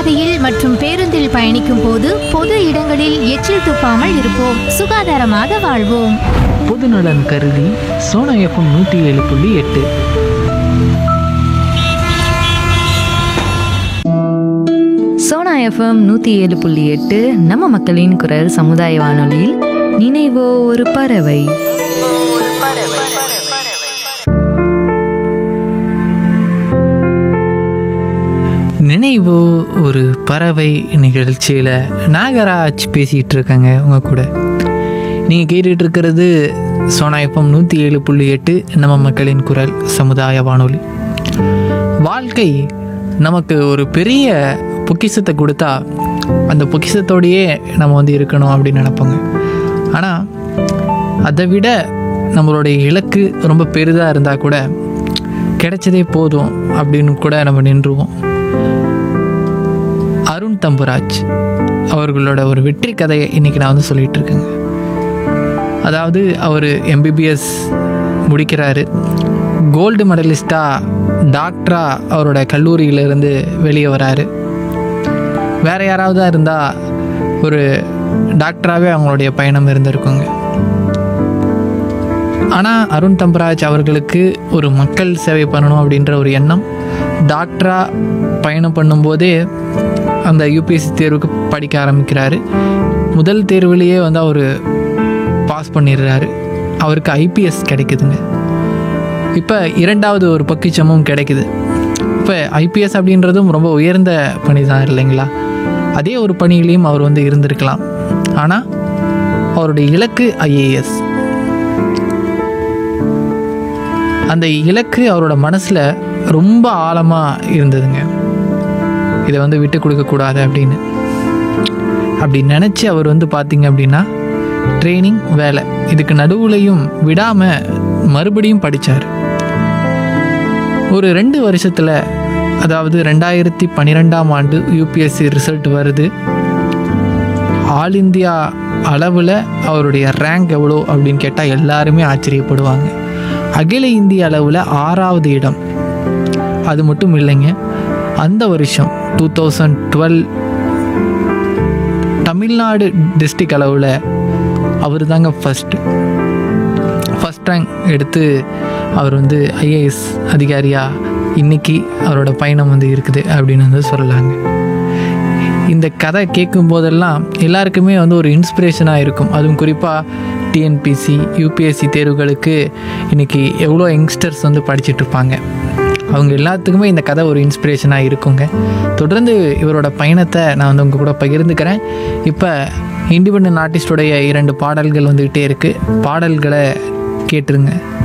நடைபாதையில் மற்றும் பேருந்தில் பயணிக்கும் போது பொது இடங்களில் எச்சில் துப்பாமல் இருப்போம். சுகாதாரமாக வாழ்வோம். பொதுநலன் கருதி சோனா எஃப்எம் 107.8. சோனா எஃப்எம் 107.8 நம்ம மக்களின் குரல் சமுதாய வானொலியில் நினைவோ ஒரு பறவை. நினைவு ஒரு பறவை நிகழ்ச்சியில் நாகராஜ் பேசிகிட்டு இருக்காங்க உங்கள் கூட. நீங்கள் கேட்டுட்டு இருக்கிறது சோனா எஃப்எம் 107.8 நம்ம மக்களின் குரல் சமுதாய வானொலி. வாழ்க்கை நமக்கு ஒரு பெரிய பொக்கிஷத்தை கொடுத்தா அந்த பொக்கிஷத்தோடையே நம்ம வந்து இருக்கணும் அப்படின்னு நினைப்போங்க. ஆனால் அதை விட நம்மளுடைய இலக்கு ரொம்ப பெரிதாக இருந்தால் கூட கிடைச்சதே போதும் அப்படின்னு கூட நம்ம நின்றுவோம். அருண் தம்புராஜ் அவர்களோட ஒரு வெற்றி கதையை இன்றைக்கி நான் வந்து சொல்லிகிட்டு இருக்கேங்க. அதாவது அவர் MBBS முடிக்கிறாரு. கோல்டு மெடலிஸ்டாக டாக்டராக அவரோட கல்லூரியிலேருந்து வெளியே வராரு. வேறு யாராவது இருந்தால் ஒரு டாக்டராகவே அவங்களுடைய பயணம் இருந்திருக்குங்க. ஆனால் அருண் தம்பராஜ் அவர்களுக்கு ஒரு மக்கள் சேவை பண்ணணும் அப்படின்ற ஒரு எண்ணம். டாக்டராக பயணம் பண்ணும்போதே அந்த UPSC தேர்வுக்கு படிக்க ஆரம்பிக்கிறாரு. முதல் தேர்வுலேயே வந்து அவர் பாஸ் பண்ணிடுறாரு. அவருக்கு IPS கிடைக்குதுங்க. இப்போ இரண்டாவது ஒரு பொக்கிஷமும் கிடைக்குது. இப்போ IPS அப்படின்றதும் ரொம்ப உயர்ந்த பணி தான் இல்லைங்களா? அதே ஒரு பணியிலையும் அவர் வந்து இருந்திருக்கலாம். ஆனால் அவருடைய இலக்கு IAS. அந்த இலக்கு அவரோட மனசில் ரொம்ப ஆழமாக இருந்ததுங்க. இதை வந்து விட்டு கொடுக்கக்கூடாது அப்படின்னு அப்படி நினச்சி அவர் வந்து பார்த்திங்க அப்படின்னா ட்ரைனிங் வேலை இதுக்கு நடுவுலையும் விடாமல் மறுபடியும் படித்தார். ஒரு 2 வருஷத்தில், அதாவது 2012ஆம் ஆண்டு UPSC ரிசல்ட் வருது. ஆல் இந்தியா அளவில் அவருடைய ரேங்க் எவ்வளோ அப்படின்னு கேட்டால் எல்லாருமே ஆச்சரியப்படுவாங்க. அகில இந்திய அளவில் 6வது இடம். அது மட்டும் இல்லைங்க, அந்த வருஷம் 2012 தமிழ்நாடு டிஸ்ட்ரிக்ட் அளவில் அவர் தாங்க ஃபஸ்ட் ரேங்க் எடுத்து அவர் வந்து IAS அதிகாரியாக இன்றைக்கி அவரோட பயணம் வந்து இருக்குது அப்படின்னு வந்து சொல்லலாங்க. இந்த கதை கேட்கும் போதெல்லாம் எல்லாருக்குமே வந்து ஒரு இன்ஸ்பிரேஷனாக இருக்கும். அதுவும் குறிப்பாக TNPSC UPSC தேர்வுகளுக்கு இன்றைக்கி எவ்வளோ யங்ஸ்டர்ஸ் வந்து படிச்சுட்ருப்பாங்க. அவங்க எல்லாத்துக்குமே இந்த கதை ஒரு இன்ஸ்பிரேஷனாக இருக்குங்க. தொடர்ந்து இவரோட பயணத்தை நான் வந்து உங்கள் கூட பகிர்ந்துக்கிறேன். இப்போ இண்டிபெண்டன்ட் ஆர்டிஸ்டோடைய 2 பாடல்கள் வந்துக்கிட்டே இருக்குது. பாடல்களை கேட்டுருங்க.